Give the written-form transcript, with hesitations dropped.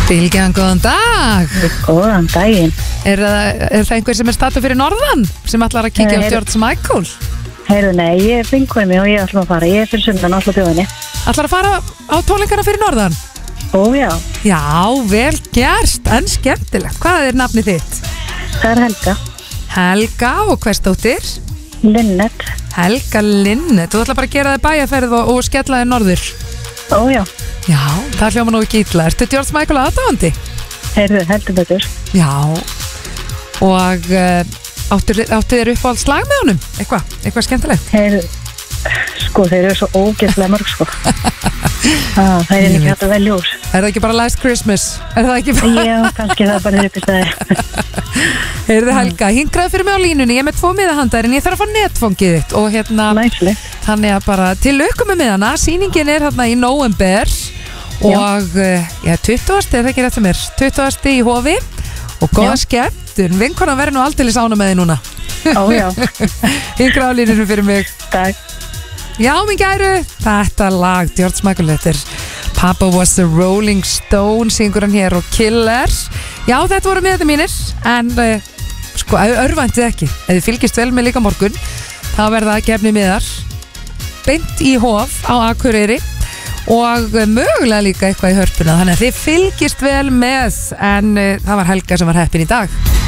Bylgjan, góðan dag. Góðan daginn. Er það einhver sem stattur fyrir norðan sem ætlar að kíkja á George Michael? Heyrðu, nei, ég er bingkvæmi og ég ætla að fara. Ég er fyrir sundan alltaf bjóðinni. Ætlar að fara á tónleikana fyrir norðan? Ó, já. Já, vel gerst, en skemmtilegt. Hvað er nafnið þitt? Það er Helga. Helga, og hvers dóttir? Linnet. Helga Linnet. Þú ætlar bara að gera þig bæjarferð og skella þig norður? Ó, já. Já, það hljóma nú ekki illa. Ertu George Michael aðdáandi? Heyrðu, heldur betur. Já. Og áttu þér uppáhalds slag með honum? Eitthvað skemmtilegt? Heyrðu, sko, þeir eru svo ógeðslega mörg, sko. Það er ekki hægt að velja úr. Er það ekki bara Last Christmas? Er það ekki bara... Já, kannski það bara upp í staði. Heyrðu Helga, hingraði fyrir mig á línunni. Ég er með 2 miðahandar en ég þarf að fá netfangið þitt. Og Næslega. Þannig að bara til lukku með miðana. Sýningin er hérna í nóvember. Og 20. er það ekki rétt fyrir mér? 20. í Hofi. Og góða skemmtun. Vinkonan verður nú aldeilis ánum með þig núna. Ó, já. Hingraði á línunni fyrir mig. Takk. Já, minn gæru, þetta lag George Michael, þetta er Papa Was a Rolling Stone, syngur hann hér og Killer. Já, þetta voru með þetta mínir, en sko, örvænti ekki. Ef þið fylgist vel með líka morgun, þá verða gefni miðar beint í Hof á Akureyri og mögulega líka eitthvað í Hörpuna, þannig að þið fylgist vel með, en það var Helga sem var heppin í dag.